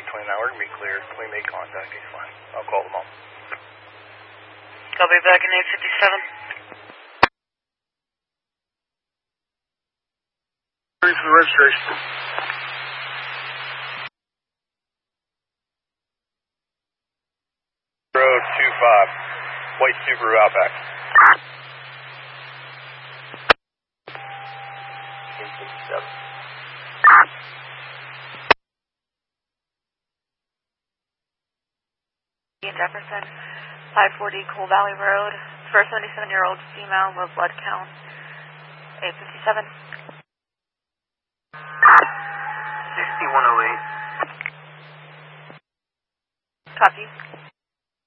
between that. We're going to be clear. We make contact. He's fine. I'll call them all. I'll be back in 857. Ready for the registration. Road 25. White Subaru Outback. 857. In Jefferson, 540 Coal Valley Road. First 77-year-old female, low blood count. 857. 6108. Copy.